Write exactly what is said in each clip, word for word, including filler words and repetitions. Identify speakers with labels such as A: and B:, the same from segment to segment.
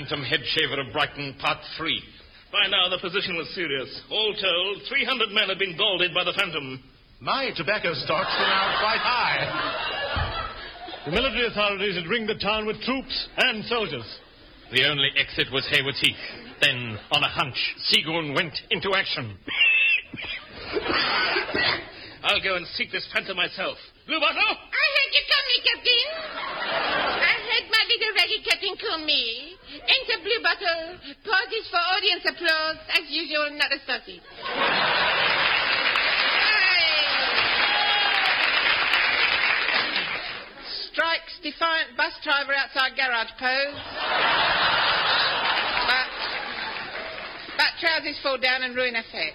A: Phantom Head Shaver of Brighton, Part three. By now, the position was serious. All told, three hundred men had been balded by the Phantom.
B: My tobacco stocks were now quite high.
C: The military authorities had ringed the town with troops and soldiers.
A: The only exit was Haywards Heath. Then, on a hunch, Seagoon went into action. I'll go and seek this Phantom myself. Blue Bottle?
D: I heard you coming, Captain. I heard my little raggy Captain call me. Enter Blue Bottle. Pauses for audience applause. As usual, not a sausage. Strikes defiant bus driver outside garage pose. but, but trousers fall down and ruin effect.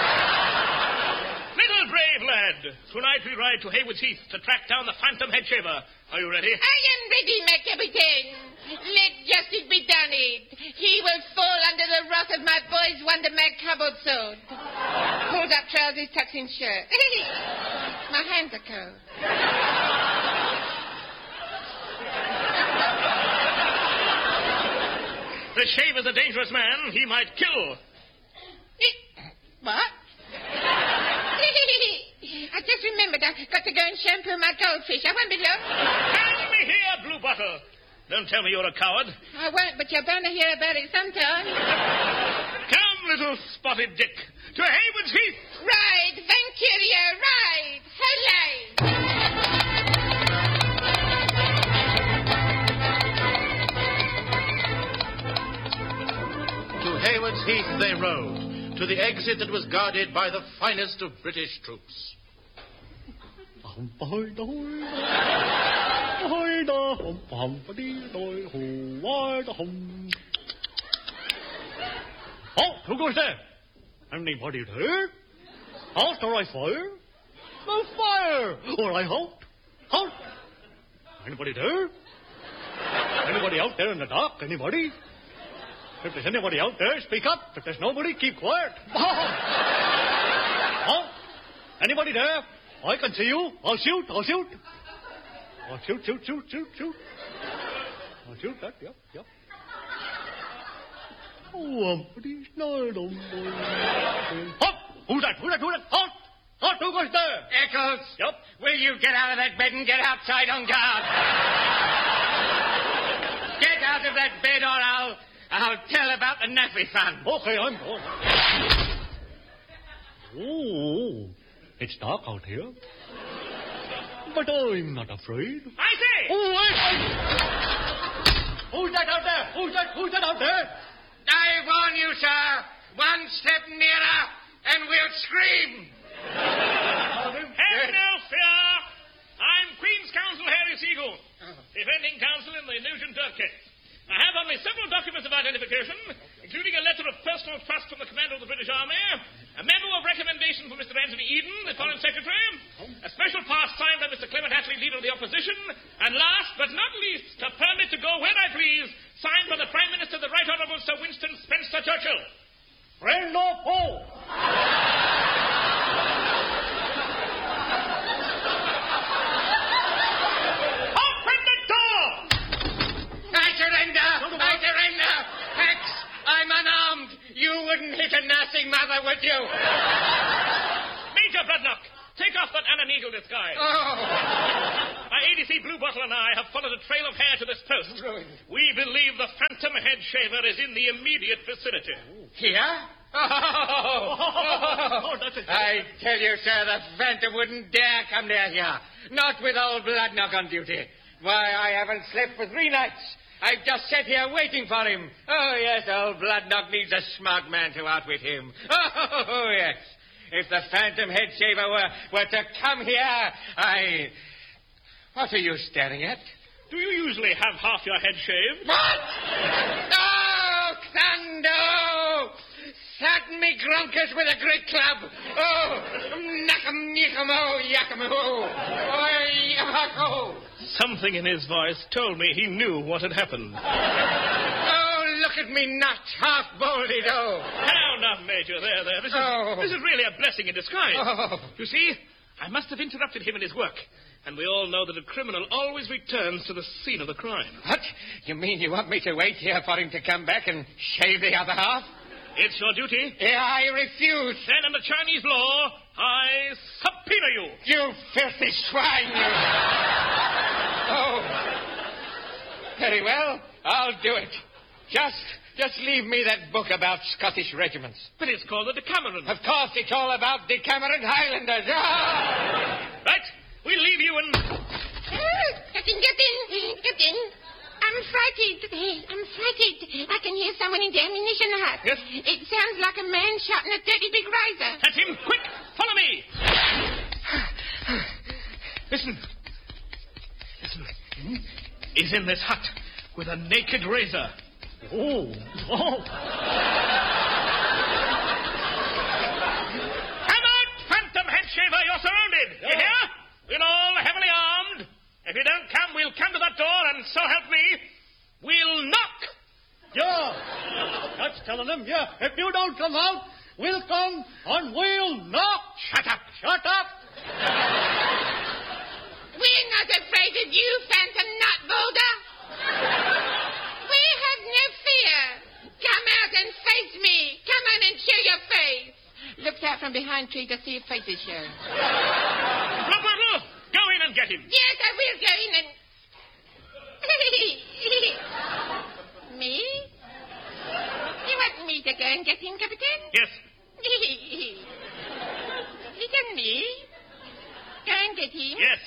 A: Little brave lad. Tonight we ride to Haywards Heath to track down the Phantom Head Shaver. Are you ready?
D: I am ready, my captain. Let justice be done it. He will fall under the wrath of my boy's Wonder Mag cupboard sword. Pulled up trousers, tucks in shirt. My hands are cold.
A: The Shaver's a dangerous man. He might kill.
D: What? I just remembered I've got to go and shampoo my goldfish. I won't be long.
A: Hand me here, Blue Bottle. Don't tell me you're a coward.
D: I won't, but you're bound to hear about it sometime.
A: Come, little spotted dick, to Haywards Heath.
D: Ride, Vancuria, ride. Hooray!
B: To Haywards Heath they rode, to the exit that was guarded by the finest of British troops.
C: Oh, who goes there? Anybody there? Halt or I fire? No fire! Or I halt. Halt! Anybody there? Anybody out there in the dark? Anybody? If there's anybody out there, speak up. If there's nobody, keep quiet. Halt! Anybody there? I can see you. I'll shoot. I'll shoot. I'll shoot, shoot, shoot, shoot, shoot. I'll shoot that. Yep, yep. Oh, umpty, no, no, no. Halt! Who's that? Who's that? Who's that? Halt! Halt! Who goes there?
E: Eccles.
C: Yep.
E: Will you get out of that bed and get outside on guard? Get out of that bed or I'll... I'll tell about the Naffy Fund.
C: Okay, I'm going. Oh, it's dark out here. But I'm not afraid.
A: I say!
C: Oh, I, I... Who's that out there? Who's that? Who's that out there?
E: I warn you, sir. One step nearer and we'll scream.
A: Have no fear. I'm Queen's Counsel Harry Seagoon, defending counsel in the Nugent Dirk case. I have on me several documents of identification, including a letter of personal trust from the commander of the British Army, a memo of recommendation from Mister Anthony Eden, the Foreign Secretary, a special pass signed by Mister Clement Attlee, Leader of the Opposition, and last but not least, a permit to go where I please, signed by the Prime Minister, the Right Honourable Sir Winston Spencer Churchill.
C: Friend or foe?
A: Open the door!
E: I surrender! I surrender! Hex, I'm unarmed. You wouldn't hit a nursing mother, would you?
A: Major Bloodnock, take off that Anna Neagle disguise.
E: Oh.
A: My A D C Blue Bottle and I have followed a trail of hair to this post. We believe the Phantom Head Shaver is in the immediate vicinity.
E: Here? Oh,
C: Oh, that's it.
E: I tell you, sir, the Phantom wouldn't dare come near here. Not with old Bloodnock on duty. Why, I haven't slept for three nights. I've just sat here waiting for him. Oh, yes, old Bloodnock needs a smart man to outwit him. Oh, yes. If the Phantom Head Shaver were, were to come here, I... What are you staring at?
A: Do you usually have half your head shaved?
E: What? Oh, thunder! Sat me grunkers with a great club. Oh, knack'em, yick'em, oh, yack'em, oh, oh, yack'em,
A: Something in his voice told me he knew what had happened.
E: oh, look at me not half bolted, oh.
A: Now, now, Major, there, there. This is,
E: Oh.
A: this is really a blessing in disguise.
E: Oh.
A: You see, I must have interrupted him in his work. And we all know that a criminal always returns to the scene of the crime.
E: What? You mean you want me to wait here for him to come back and shave the other half?
A: It's your duty.
E: Yeah, I refuse.
A: Then under Chinese law, I subpoena you.
E: You filthy swine, you... Oh. Very well, I'll do it. Just, just leave me that book about Scottish regiments.
A: But it's called the Decameron.
E: Of course, it's all about Decameron Highlanders. Ah!
A: Right, we'll leave you and...
D: Oh, Captain, Captain, Captain. I'm frightened. I'm frightened. I can hear someone in the ammunition hut.
A: Yes?
D: It sounds like a man shouting a dirty big riser.
A: That's him. Quick, follow me. Listen. Listen. Hmm? He's in this hut with a naked razor.
C: Oh, oh.
A: Come out, phantom head shaver. You're surrounded.
C: Yeah.
A: You hear? We're all heavily armed. If you don't come, we'll come to that door, and so help me, we'll knock.
C: Yeah. That's telling them, yeah. If you don't come out, we'll come and we'll knock.
A: Shut up.
C: Shut up.
D: We're not afraid of you, Phantom Nut Boulder. We have no fear. Come out and face me. Come on and show your face. Looked out from behind tree to see if faces show.
A: Look, look, look. Go in and get him.
D: Yes, I will go in and... Me? You want me to go and get him, Captain?
A: Yes.
D: Little me? Go and get him?
A: Yes.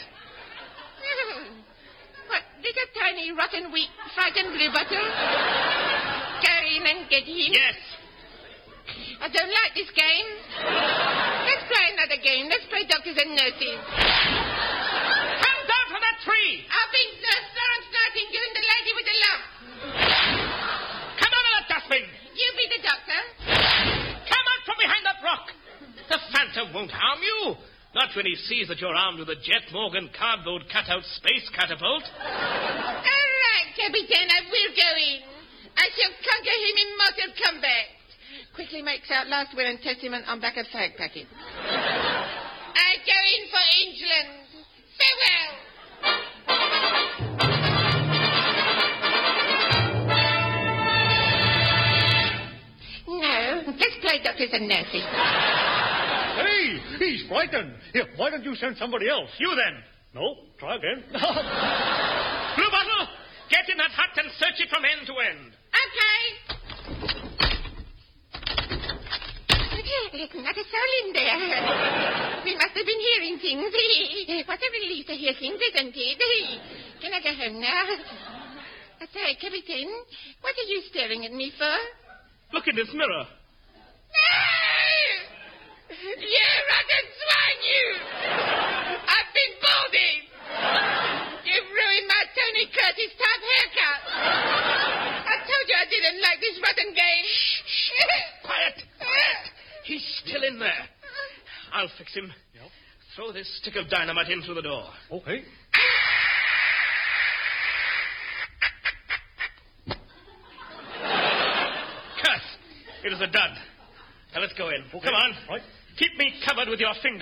D: What, little tiny rotten weak frightened blue bottle? Go in and get him?
A: Yes.
D: I don't like this game. Let's play another game. Let's play doctors and nurses.
A: Come down from that tree.
D: I'll be Nurse Florence Nightingale and the lady with the lump.
A: Come out of that dustbin.
D: You be the doctor.
A: Come out from behind that rock. The phantom won't harm you. Not when he sees that you're armed with a Jet Morgan cardboard cutout space catapult.
D: All right, Captain, I will go in. I shall conquer him in mortal combat. Quickly makes out last will and testament on back of fag packet. I go in for England. Farewell. No, let's play doctors and nurses.
C: Hey, he's frightened. Here, why don't you send somebody else?
A: You then.
C: No, try again.
A: Blue Bottle, get in that hut and search it from end to end.
D: Okay. Not a soul in there. We must have been hearing things. What a relief to hear things, isn't it? Can I go home now? I say, Captain, what are you staring at me for?
A: Look in this mirror.
D: No! You rotten swine, you! I've been balding! You've ruined my Tony Curtis type haircut! I told you I didn't like this rotten game!
A: Shh, shh. Quiet, quiet! He's still in there. I'll fix him.
C: Yep.
A: Throw this stick of dynamite in through the door.
C: Okay.
A: Curse! It is a dud. Now let's go in.
C: Okay.
A: Come on.
C: Right.
A: Keep me covered with your fingers.